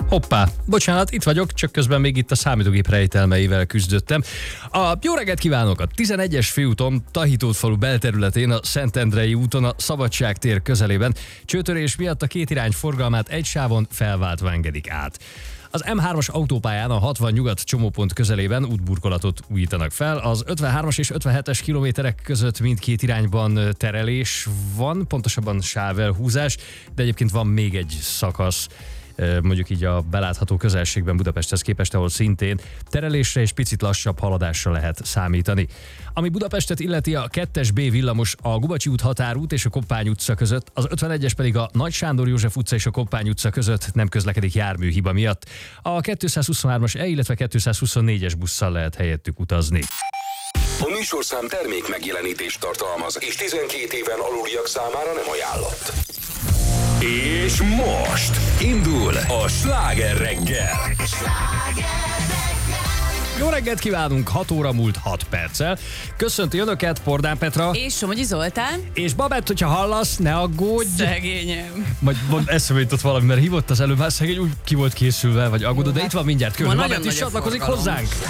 Hoppá, bocsánat, itt vagyok, csak közben még itt a számítógép rejtelmeivel küzdöttem. Jó reggelt kívánok! A 11-es főúton, Tahitótfalu belterületén, a Szentendrei úton, a Szabadságtér közelében csőtörés miatt a két irány forgalmát egy sávon felváltva engedik át. Az M3-as autópályán a 60 nyugat csomópont közelében útburkolatot újítanak fel. Az 53-as és 57-es kilométerek között mindkét irányban terelés van, pontosabban sávelhúzás, de egyébként van még egy szakasz, mondjuk így a belátható közelségben Budapesthez képest, ahol szintén terelésre és picit lassabb haladásra lehet számítani. Ami Budapestet illeti, a 2-es B villamos a Gubacsi út Határút és a Koppány utca között, az 51-es pedig a Nagy Sándor József utca és a Koppány utca között nem közlekedik járműhiba miatt. A 223-as E, illetve 224-es busszal lehet helyettük utazni. A műsorszám termék megjelenítést tartalmaz, és 12 éven aluliak számára nem ajánlott. És most indul a Sláger reggel. Jó reggelt kívánunk, 6 óra múlt 6 perccel. Köszönti önöket Pordán Petra. És Somogyi Zoltán. És Babett, hogyha hallasz, ne aggódj. Szegényem. Majd eszembe jutott valami, mert hívott az előbb, már szegény úgy ki volt készülve, vagy aggódott, de itt van mindjárt. Külön Babett is csatlakozik hozzánk.